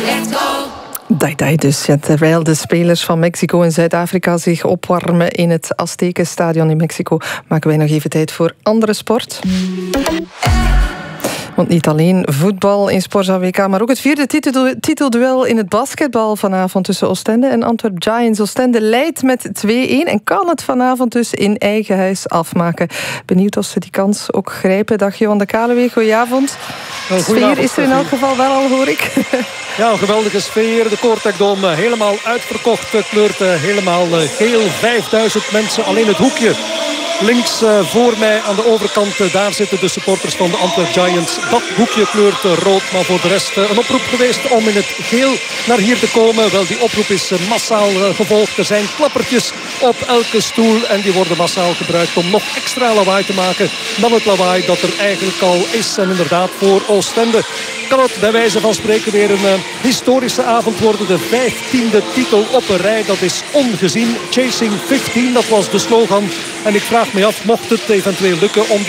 Dai dus. Ja, terwijl de spelers van Mexico en Zuid-Afrika zich opwarmen in het Aztekenstadion in Mexico, maken wij nog even tijd voor andere sport. Want niet alleen voetbal in Sporza WK, maar ook het vierde titelduel in het basketbal vanavond tussen Oostende en Antwerp Giants. Oostende leidt met 2-1 en kan het vanavond dus in eigen huis afmaken. Benieuwd of ze die kans ook grijpen. Dag Johan de Kalewee, goedenavond. Sfeer is er in elk geval wel al, hoor ik. Ja, een geweldige sfeer. De Cortec Dome helemaal uitverkocht. Kleurt helemaal geel. 5000 mensen. Alleen het hoekje links voor mij aan de overkant. Daar zitten de supporters van de Antwerp Giants. Dat hoekje kleurt rood. Maar voor de rest een oproep geweest om in het geel naar hier te komen. Wel, die oproep is massaal gevolgd. Er zijn klappertjes op elke stoel. En die worden massaal gebruikt om nog extra lawaai te maken dan het lawaai dat er eigenlijk al is. En inderdaad, voor Oostende kan het bij wijze van spreken weer een historische avond worden. De 15e titel op een rij. Dat is ongezien. Chasing 15, dat was de slogan. En ik vraag me af, mocht het eventueel lukken om